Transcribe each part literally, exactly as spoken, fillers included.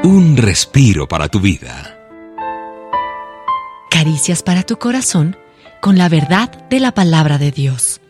Un respiro para tu vida. Caricias para tu corazón con la verdad de la palabra de Dios.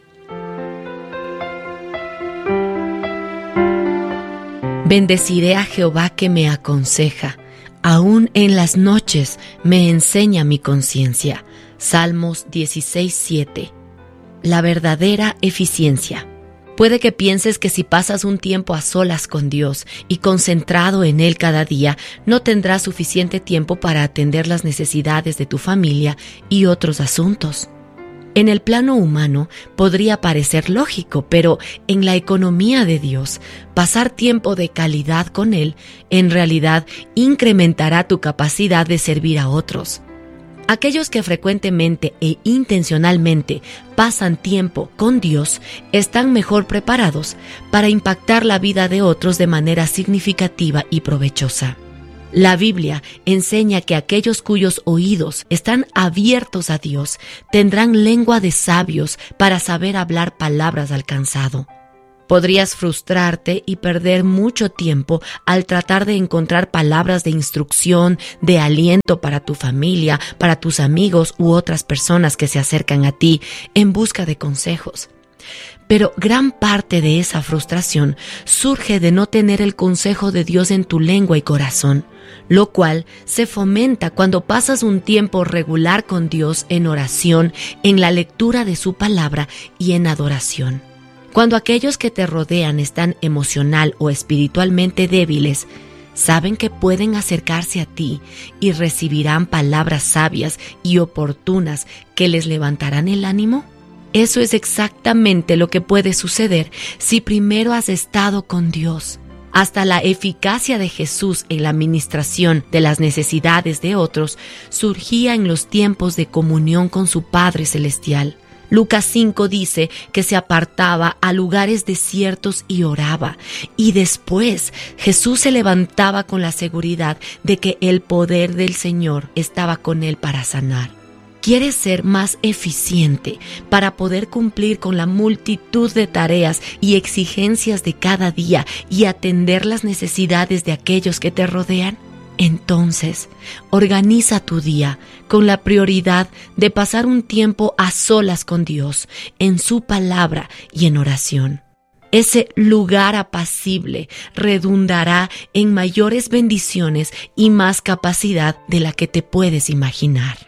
Bendeciré a Jehová que me aconseja. Aún en las noches me enseña mi conciencia. Salmos dieciséis, siete. La verdadera eficiencia. Puede que pienses que si pasas un tiempo a solas con Dios y concentrado en Él cada día, no tendrás suficiente tiempo para atender las necesidades de tu familia y otros asuntos. En el plano humano podría parecer lógico, pero en la economía de Dios, pasar tiempo de calidad con Él en realidad incrementará tu capacidad de servir a otros. Aquellos que frecuentemente e intencionalmente pasan tiempo con Dios están mejor preparados para impactar la vida de otros de manera significativa y provechosa. La Biblia enseña que aquellos cuyos oídos están abiertos a Dios tendrán lengua de sabios para saber hablar palabras al cansado. Podrías frustrarte y perder mucho tiempo al tratar de encontrar palabras de instrucción, de aliento para tu familia, para tus amigos u otras personas que se acercan a ti en busca de consejos. Pero gran parte de esa frustración surge de no tener el consejo de Dios en tu lengua y corazón, lo cual se fomenta cuando pasas un tiempo regular con Dios en oración, en la lectura de su palabra y en adoración. Cuando aquellos que te rodean están emocional o espiritualmente débiles, saben que pueden acercarse a ti y recibirán palabras sabias y oportunas que les levantarán el ánimo. Eso es exactamente lo que puede suceder si primero has estado con Dios. Hasta la eficacia de Jesús en la administración de las necesidades de otros surgía en los tiempos de comunión con su Padre Celestial. Lucas cinco dice que se apartaba a lugares desiertos y oraba, y después Jesús se levantaba con la seguridad de que el poder del Señor estaba con él para sanar. ¿Quieres ser más eficiente para poder cumplir con la multitud de tareas y exigencias de cada día y atender las necesidades de aquellos que te rodean? Entonces, organiza tu día con la prioridad de pasar un tiempo a solas con Dios, en su palabra y en oración. Ese lugar apacible redundará en mayores bendiciones y más capacidad de la que te puedes imaginar.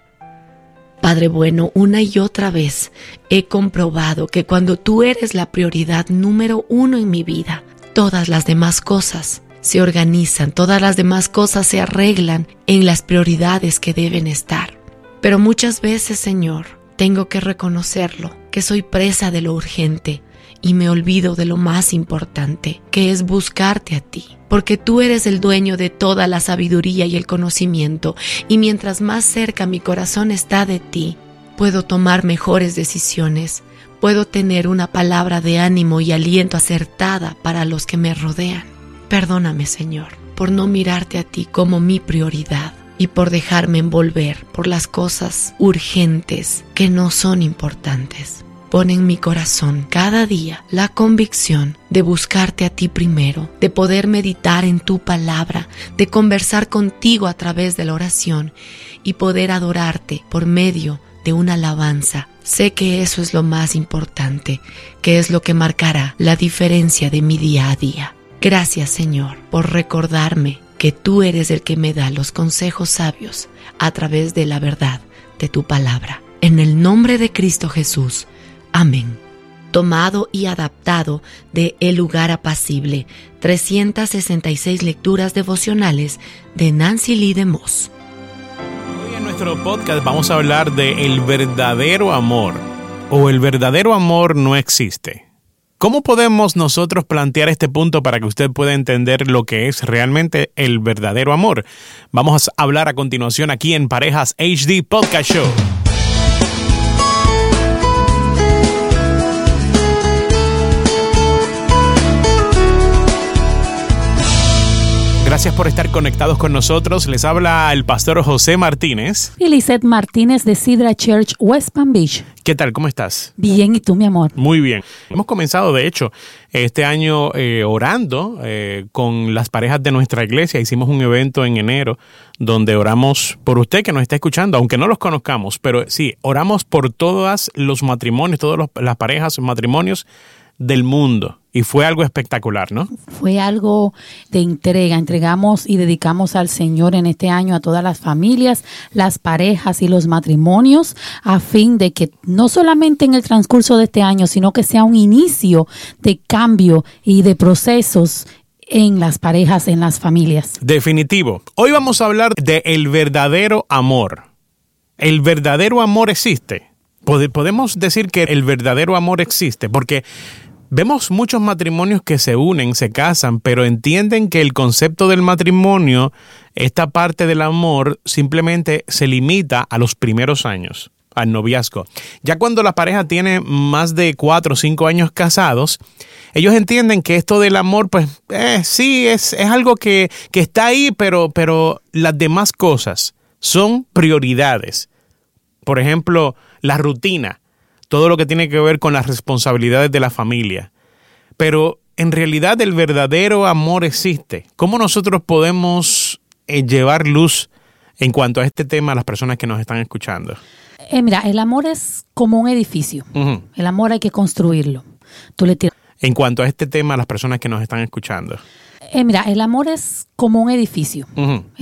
Padre bueno, una y otra vez he comprobado que cuando tú eres la prioridad número uno en mi vida, todas las demás cosas se organizan, todas las demás cosas se arreglan en las prioridades que deben estar. Pero muchas veces, Señor, tengo que reconocerlo, que soy presa de lo urgente y me olvido de lo más importante, que es buscarte a ti. Porque tú eres el dueño de toda la sabiduría y el conocimiento, y mientras más cerca mi corazón está de ti, puedo tomar mejores decisiones, puedo tener una palabra de ánimo y aliento acertada para los que me rodean. Perdóname, Señor, por no mirarte a ti como mi prioridad y por dejarme envolver por las cosas urgentes que no son importantes. Pon en mi corazón cada día la convicción de buscarte a ti primero, de poder meditar en tu palabra, de conversar contigo a través de la oración y poder adorarte por medio de una alabanza. Sé que eso es lo más importante, que es lo que marcará la diferencia de mi día a día. Gracias, Señor, por recordarme que tú eres el que me da los consejos sabios a través de la verdad de tu palabra. En el nombre de Cristo Jesús. Amén. Tomado y adaptado de El lugar apacible, trescientas sesenta y seis lecturas devocionales de Nancy Lee DeMoss. Hoy en nuestro podcast vamos a hablar de el verdadero amor, o el verdadero amor no existe. ¿Cómo podemos nosotros plantear este punto para que usted pueda entender lo que es realmente el verdadero amor? Vamos a hablar a continuación aquí en Parejas H D Podcast Show. Gracias por estar conectados con nosotros. Les habla el pastor José Martínez. Y Lizeth Martínez de Sidra Church, West Palm Beach. ¿Qué tal? ¿Cómo estás? Bien, ¿y tú, mi amor? Muy bien. Hemos comenzado, de hecho, este año eh, orando eh, con las parejas de nuestra iglesia. Hicimos un evento en enero donde oramos por usted que nos está escuchando, aunque no los conozcamos, pero sí, oramos por todos los matrimonios, todas las parejas, matrimonios del mundo. Y fue algo espectacular, ¿no? Fue algo de entrega. Entregamos y dedicamos al Señor en este año a todas las familias, las parejas y los matrimonios, a fin de que no solamente en el transcurso de este año, sino que sea un inicio de cambio y de procesos en las parejas, en las familias. Definitivo. Hoy vamos a hablar de el verdadero amor. ¿El verdadero amor existe? Podemos decir que el verdadero amor existe porque vemos muchos matrimonios que se unen, se casan, pero entienden que el concepto del matrimonio, esta parte del amor, simplemente se limita a los primeros años, al noviazgo. Ya cuando la pareja tiene más de cuatro o cinco años casados, ellos entienden que esto del amor, pues eh, sí, es, es algo que, que está ahí, pero, pero las demás cosas son prioridades. Por ejemplo, la rutina. Todo lo que tiene que ver con las responsabilidades de la familia. Pero en realidad el verdadero amor existe. ¿Cómo nosotros podemos eh, llevar luz en cuanto a este tema a las personas que nos están escuchando? Eh, mira, el amor es como un edificio. Uh-huh. El amor hay que construirlo. Tú le tiras. En cuanto a este tema a las personas que nos están escuchando. Eh, mira, el amor es como un edificio. Uh-huh.